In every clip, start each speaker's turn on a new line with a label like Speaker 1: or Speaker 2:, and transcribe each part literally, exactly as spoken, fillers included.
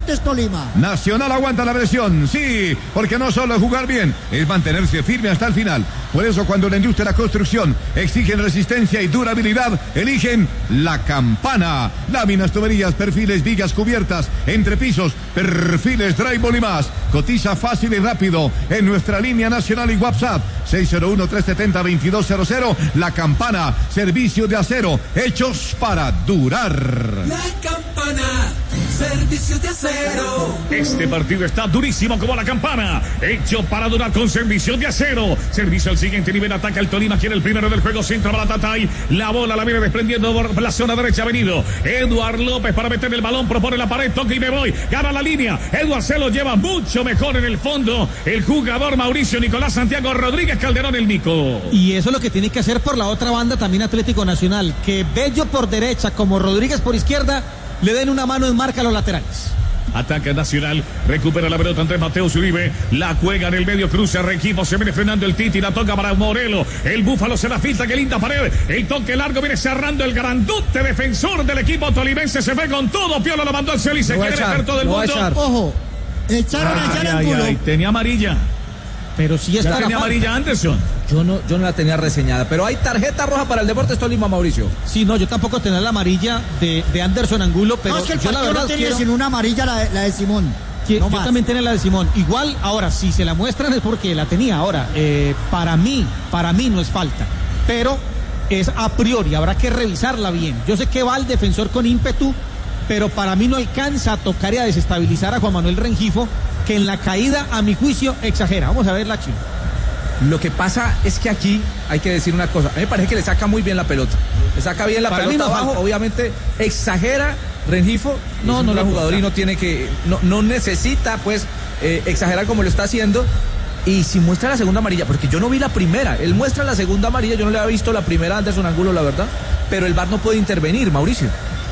Speaker 1: Deportes Tolima.
Speaker 2: Nacional aguanta la presión, sí, porque no solo es jugar bien, es mantenerse firme hasta el final. Por eso cuando la industria de la construcción exigen resistencia y durabilidad, eligen La Campana. Láminas, tuberías, perfiles, vigas, cubiertas, entrepisos, perfiles, drywall y más. Cotiza fácil y rápido en nuestra línea nacional y WhatsApp seis cero uno, tres siete cero, dos dos cero cero. La Campana, servicio de acero, hechos para durar.
Speaker 3: La Campana, servicio de acero.
Speaker 4: Este partido está durísimo como La Campana, hecho para durar con servicio de acero. Servicio al siguiente nivel, ataca el Tolima, quiere el primero del juego, centro para Tatay, la bola la viene desprendiendo por la zona derecha, ha venido Eduard López para meter el balón, propone la pared, toca y me voy, gana la línea, Eduard se lo lleva mucho mejor en el fondo, el jugador Mauricio Nicolás Santiago Rodríguez Calderón, el Nico.
Speaker 5: Y eso es lo que tiene que hacer por la otra banda también Atlético Nacional, que Bello por derecha como Rodríguez por izquierda le den una mano en marca a los laterales.
Speaker 4: Ataca Nacional, recupera la pelota Andrés Mateus Uribe, la juega en el medio, cruza Requifo, se viene frenando el Titi, la toca para Morelo, el Búfalo se la filtra, que linda pared, el toque largo viene cerrando el grandote defensor del equipo tolimense, se fue con todo, Piolo lo mandó al cielo y se quiere dejar todo el mundo.
Speaker 1: Ojo, echaron
Speaker 4: ay,
Speaker 1: allá en
Speaker 4: ay,
Speaker 1: Angulo.
Speaker 4: ay, tenía amarilla.
Speaker 5: Pero sí está.
Speaker 4: ¿Ya tenía amarilla Anderson?
Speaker 6: Yo no, yo no la tenía reseñada, pero hay tarjeta roja para el Deportes Tolima, Mauricio.
Speaker 5: Sí, no, yo tampoco tenía la amarilla de, de Anderson Angulo, pero
Speaker 1: No, es que el
Speaker 5: yo la verdad
Speaker 1: no tenía
Speaker 5: quiero...
Speaker 1: sino una amarilla la, la de Simón.
Speaker 5: Que,
Speaker 1: no
Speaker 5: yo
Speaker 1: más.
Speaker 5: también tenía la de Simón. Igual, ahora, si se la muestran es porque la tenía. Ahora, eh, para mí, para mí no es falta. Pero es a priori, habrá que revisarla bien. Yo sé que va el defensor con ímpetu, pero para mí no alcanza a tocar y a desestabilizar a Juan Manuel Rengifo, que en la caída, a mi juicio, exagera. Vamos a ver la Chino.
Speaker 6: Lo que pasa es que aquí hay que decir una cosa. A mí me parece que le saca muy bien la pelota. Le saca bien la
Speaker 5: Para
Speaker 6: pelota
Speaker 5: mí no
Speaker 6: abajo.
Speaker 5: falta.
Speaker 6: Obviamente exagera Rengifo.
Speaker 5: No,
Speaker 6: es un
Speaker 5: no
Speaker 6: gran
Speaker 5: le
Speaker 6: jugador
Speaker 5: gusta.
Speaker 6: y no tiene que, no, no necesita pues eh, exagerar como lo está haciendo. Y si muestra la segunda amarilla, porque yo no vi la primera, él muestra la segunda amarilla, yo no le había visto la primera a Anderson Angulo, la verdad. Pero el V A R no puede intervenir, Mauricio.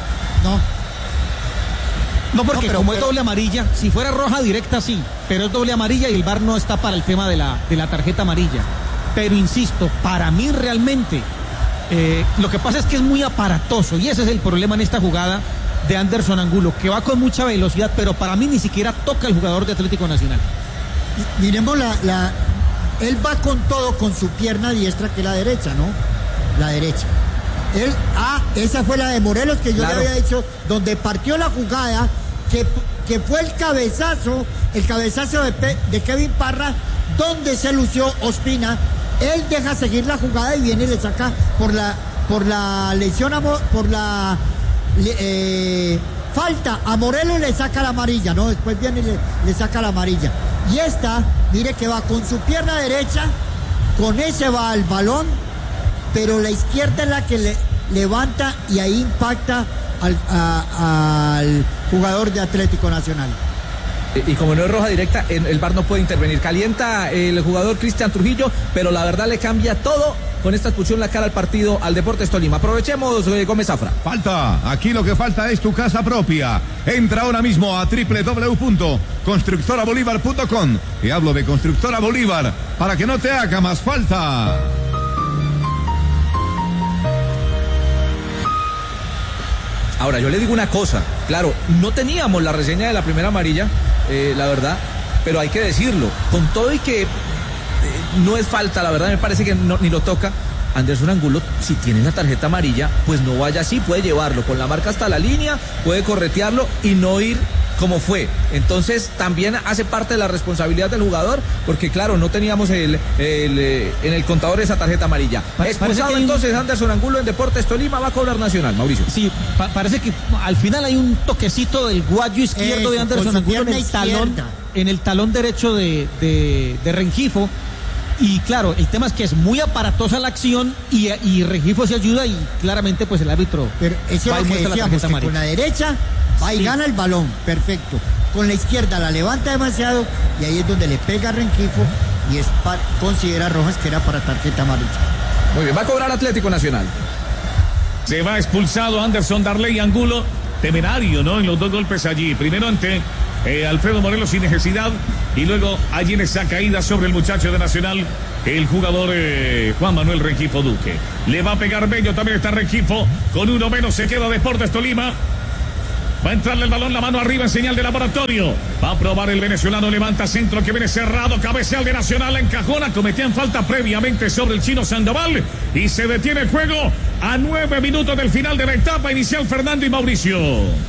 Speaker 1: No.
Speaker 5: No, porque
Speaker 1: No, pero-
Speaker 5: como es
Speaker 1: pero-
Speaker 5: doble amarilla, si fuera roja directa sí, pero es doble amarilla y el V A R no está para el tema de la, de la tarjeta amarilla. Pero insisto, para mí realmente, eh, lo que pasa es que es muy aparatoso y ese es el problema en esta jugada de Anderson Angulo, que va con mucha velocidad, pero para mí ni siquiera toca el jugador de Atlético Nacional.
Speaker 1: Miremos la, la... Él va con todo, con su pierna diestra, que es la derecha, ¿no? La derecha. Él, ah, esa fue la de Morelos que yo
Speaker 6: Claro.
Speaker 1: le había dicho, donde partió la jugada, que, que fue el cabezazo, el cabezazo de, Pe- de Kevin Parra, donde se lució Ospina. Él deja seguir la jugada y viene y le saca por la, por la lesión, a Mo- por la le- eh, falta a Morelos, le saca la amarilla, ¿no? Después viene y le, le saca la amarilla. Y esta, mire que va con su pierna derecha, con ese va al balón, pero la izquierda es la que le levanta y ahí impacta al, a- al jugador de Atlético Nacional.
Speaker 6: Y como no es roja directa, el V A R no puede intervenir. Calienta el jugador Cristian Trujillo, pero la verdad le cambia todo con esta expulsión la cara al partido al Deportes Tolima. Aprovechemos, eh, Gómez Zafra.
Speaker 2: Falta, aquí lo que falta es tu casa propia. Entra ahora mismo a doble u doble u doble u punto constructora bolívar punto com y hablo de Constructora Bolívar para que no te haga más falta.
Speaker 6: Ahora, yo le digo una cosa, claro, no teníamos la reseña de la primera amarilla, eh, la verdad, pero hay que decirlo, con todo y que eh, no es falta, la verdad me parece que no, ni lo toca, Anderson Angulo, si tiene la tarjeta amarilla, pues no vaya así, puede llevarlo con la marca hasta la línea, puede corretearlo y no ir como fue. Entonces también hace parte de la responsabilidad del jugador, porque claro, no teníamos el, el, eh, en el contador esa tarjeta amarilla.
Speaker 5: Pa-
Speaker 6: Expulsado
Speaker 5: parece que hay un-
Speaker 6: entonces Anderson Angulo en Deportes Tolima, va a cobrar Nacional, Mauricio.
Speaker 5: Sí, pa- parece que al final hay un toquecito del guayo izquierdo
Speaker 1: Eso,
Speaker 5: de Anderson
Speaker 1: con su
Speaker 5: Angulo en
Speaker 1: pierna
Speaker 5: el talón,
Speaker 1: izquierda.
Speaker 5: en el talón derecho de, de, de Rengifo. Y claro, el tema es que es muy aparatosa la acción y, y Rengifo se ayuda y claramente pues el árbitro
Speaker 1: Pero eso
Speaker 5: va
Speaker 1: es
Speaker 5: y
Speaker 1: lo que
Speaker 5: muestra la
Speaker 1: decíamos,
Speaker 5: tarjeta
Speaker 1: que
Speaker 5: amarilla.
Speaker 1: con la derecha va y
Speaker 5: Sí.
Speaker 1: gana el balón, perfecto. Con la izquierda la levanta demasiado y ahí es donde le pega a Rengifo y es pa- considera Rojas que era para tarjeta amarilla.
Speaker 6: Muy bien, va a cobrar Atlético Nacional.
Speaker 4: Se va expulsado Anderson Darley Angulo, temerario, ¿no? En los dos golpes allí. Primero ante eh, Alfredo Morelos sin necesidad y luego allí en esa caída sobre el muchacho de Nacional, el jugador eh, Juan Manuel Rengifo Duque. Le va a pegar Bello, también está Rengifo. Con uno menos se queda Deportes Tolima. Va a entrarle el balón, la mano arriba en señal de laboratorio. Va a probar el venezolano, levanta centro que viene cerrado, cabeceal de Nacional, encajona, cometían falta previamente sobre el chino Sandoval y se detiene el juego a nueve minutos del final de la etapa inicial. Fernando y Mauricio.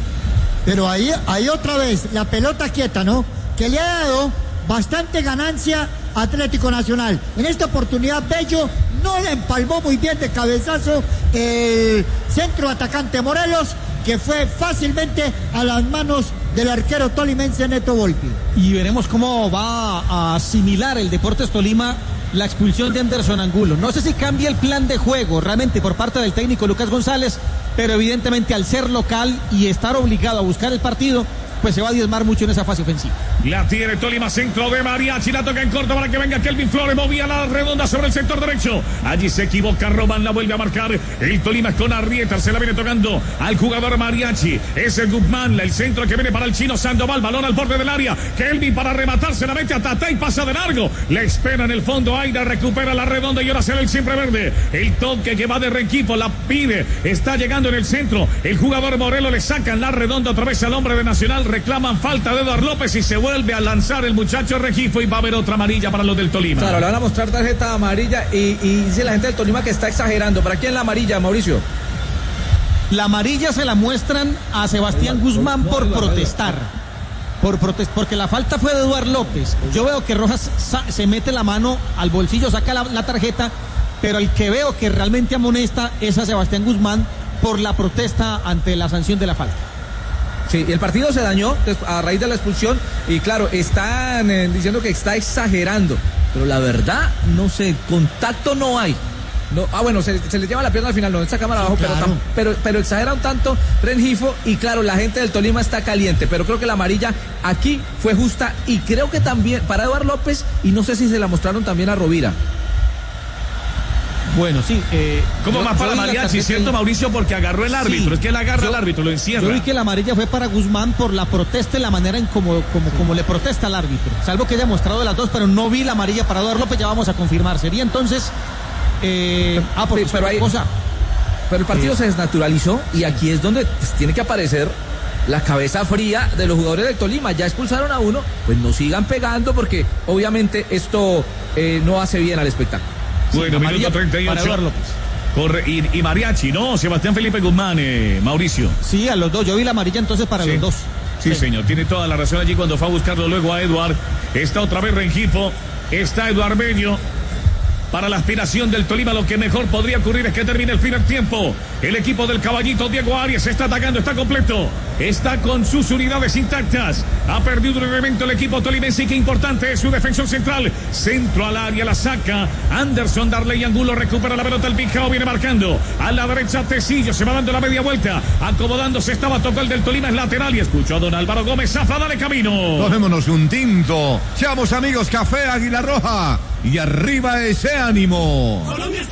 Speaker 1: Pero ahí, ahí otra vez, la pelota quieta, ¿no? Que le ha dado bastante ganancia a Atlético Nacional. En esta oportunidad, Bello no le empalmó muy bien de cabezazo el centro atacante Morelos, que fue fácilmente a las manos del arquero tolimense Neto Volpi.
Speaker 5: Y veremos cómo va a asimilar el Deportes Tolima la expulsión de Anderson Angulo. No sé si cambia el plan de juego realmente por parte del técnico Lucas González, pero evidentemente al ser local y estar obligado a buscar el partido, pues se va a diezmar mucho en esa fase ofensiva.
Speaker 4: La tiene Tolima, centro de Mariachi, la toca en corto para que venga Kelvin Flores, movía la redonda sobre el sector derecho, allí se equivoca Román, la vuelve a marcar el Tolima con Arrieta, se la viene tocando al jugador Mariachi, es el Guzmán, el centro que viene para el chino Sandoval, balón al borde del área, Kelvin para rematar, se la mete a Tata y pasa de largo, le espera en el fondo, Aida recupera la redonda y ahora será el siempre verde, el toque que va de Rengifo, la pide, está llegando en el centro, el jugador Morelos le sacan la redonda otra vez al hombre de Nacional, reclaman falta de Eduardo López y se vuelve a lanzar el muchacho Rengifo y va a haber otra amarilla para los del Tolima.
Speaker 6: Claro, le van a mostrar tarjeta amarilla y, y dice la gente del Tolima que está exagerando. ¿Para quién la amarilla, Mauricio?
Speaker 5: La amarilla se la muestran a Sebastián Guzmán por protestar. Por protest porque la falta fue de Eduardo López. Yo veo que Rojas se mete la mano al bolsillo, saca la, la tarjeta, pero el que veo que realmente amonesta es a Sebastián Guzmán por la protesta ante la sanción de la falta.
Speaker 6: Sí, el partido se dañó a raíz de la expulsión y claro, están eh, diciendo que está exagerando, pero la verdad, no sé, contacto no hay. No, ah, bueno, se, se le lleva la pierna al final, no, esta cámara sí, abajo, claro. pero, pero, pero exagera un tanto Rengifo y claro, la gente del Tolima está caliente, pero creo que la amarilla aquí fue justa y creo que también para Eduardo López y no sé si se la mostraron también a Rovira.
Speaker 5: Bueno, sí. Eh,
Speaker 4: ¿Cómo más para Mariachi, cierto, Mauricio? Porque agarró el árbitro. Sí, es que él agarra yo, al árbitro, lo encierra.
Speaker 5: Yo vi que la amarilla fue para Guzmán por la protesta y la manera en como, como, como le protesta al árbitro. Salvo que haya mostrado las dos, pero no vi la amarilla para Eduardo López. Ya vamos a confirmar. Sería entonces. Eh, ah, por
Speaker 6: pero, hay, cosa. pero el partido eh, se desnaturalizó y aquí es donde pues, tiene que aparecer la cabeza fría de los jugadores del Tolima. Ya expulsaron a uno, pues no sigan pegando porque obviamente esto eh, no hace bien al espectáculo.
Speaker 4: Bueno, sí, minuto treinta y ocho. Para López. Corre, y, y Mariachi, ¿no? Sebastián Felipe Guzmán, eh, Mauricio.
Speaker 5: Sí, a los dos. Yo vi la amarilla entonces para
Speaker 4: sí.
Speaker 5: los dos.
Speaker 4: Sí, sí, señor. Tiene toda la razón allí cuando fue a buscarlo luego a Eduard. Está otra vez Rengifo. Está Eduard Bello. Para la aspiración del Tolima, lo que mejor podría ocurrir es que termine el primer tiempo. El equipo del caballito Diego Arias está atacando, está completo. Está con sus unidades intactas. Ha perdido un elemento el equipo tolimense y qué importante es su defensor central. Centro al área, la saca. Anderson Darley Angulo recupera la pelota, el Pijao viene marcando. A la derecha Tecillo, se va dando la media vuelta. Acomodándose estaba tocó el del Tolima, es lateral y escuchó a don Álvaro Gómez. Zafra, dale camino.
Speaker 2: Tomémonos un tinto. Seamos amigos, Café Águila Roja. Y arriba ese ánimo. Colombia.